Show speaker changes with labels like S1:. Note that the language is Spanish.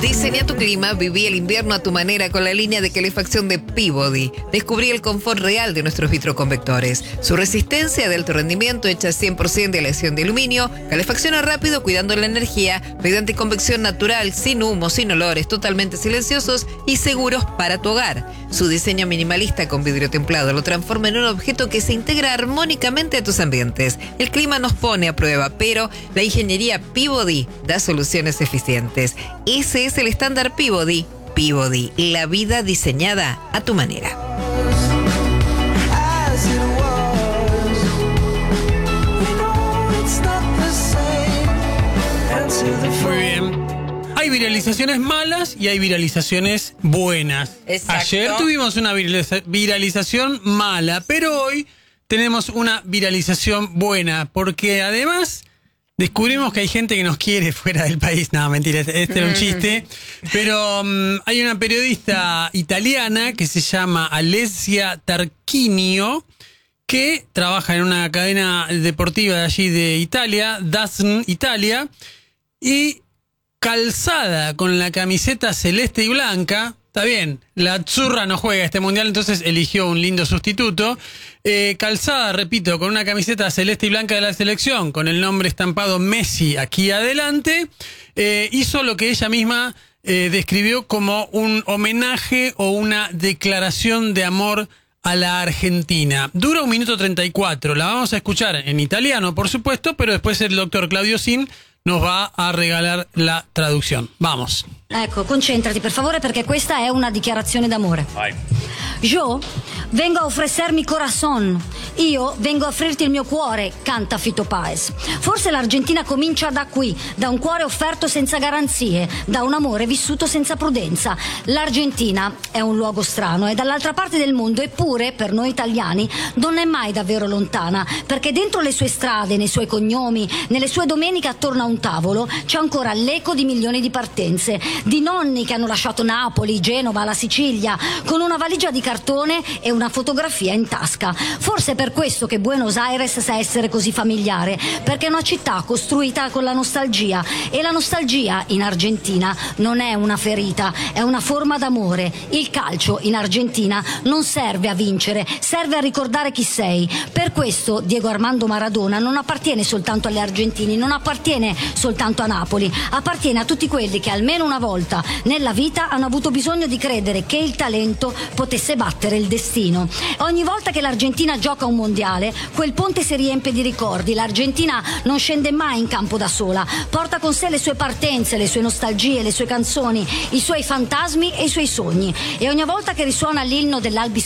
S1: Diseña tu clima, viví el invierno a tu manera con la línea de calefacción de Peabody. Descubrí el confort real de nuestros vitroconvectores. Su resistencia de alto rendimiento hecha 100% de aleación de aluminio, calefacciona rápido cuidando la energía, mediante convección natural, sin humo, sin olores, totalmente silenciosos y seguros para tu hogar. Su diseño minimalista con vidrio templado lo transforma en un objeto que se integra armónicamente a tus ambientes. El clima nos pone a prueba, pero la ingeniería Peabody da soluciones eficientes. Ese es el estándar Peabody. Peabody, la vida diseñada a tu manera.
S2: Muy bien. Hay viralizaciones malas y hay viralizaciones buenas.
S1: Exacto.
S2: Ayer tuvimos una viralización mala, pero hoy tenemos una viralización buena, porque además descubrimos que hay gente que nos quiere fuera del país. No, mentira, este era un chiste. Pero hay una periodista italiana que se llama Alessia Tarquinio, que trabaja en una cadena deportiva de allí de Italia, DAZN Italia, y calzada con la camiseta celeste y blanca. Está bien, la Zurra no juega este mundial, entonces eligió un lindo sustituto. Calzada, repito, con una camiseta celeste y blanca de la selección, con el nombre estampado Messi aquí adelante, hizo lo que ella misma describió como un homenaje o una declaración de amor a la Argentina. Dura 1 minuto 34, la vamos a escuchar en italiano, por supuesto, pero después el doctor Claudio Sin nos va a regalar la traduzione. Vamos.
S3: Ecco, concentrati per favore perché questa è una dichiarazione d'amore.
S4: Vai.
S3: Io vengo a offrirmi corazon. Io vengo a offrirti il mio cuore, canta Fito Páez. Forse l'Argentina comincia da qui, da un cuore offerto senza garanzie, da un amore vissuto senza prudenza. L'Argentina è un luogo strano, è dall'altra parte del mondo, eppure per noi italiani non è mai davvero lontana, perché dentro le sue strade, nei suoi cognomi, nelle sue domeniche attorno a un tavolo c'è ancora l'eco di milioni di partenze, di nonni che hanno lasciato Napoli, Genova, la Sicilia, con una valigia di cartone e una fotografia in tasca. Forse è per questo che Buenos Aires sa essere così familiare, perché è una città costruita con la nostalgia, e la nostalgia in Argentina non è una ferita, è una forma d'amore. Il calcio in Argentina non serve a vincere, serve a ricordare chi sei. Per questo Diego Armando Maradona non appartiene soltanto agli argentini, non appartiene soltanto a Napoli, appartiene a tutti quelli che almeno una volta nella vita hanno avuto bisogno di credere che il talento potesse battere il destino. Ogni volta che l'Argentina gioca un mondiale, quel ponte si riempie di ricordi. L'Argentina non scende mai in campo da sola, porta con sé le sue partenze, le sue nostalgie, le sue canzoni, i suoi fantasmi e i suoi sogni. E ogni volta che risuona l'inno dell'Albi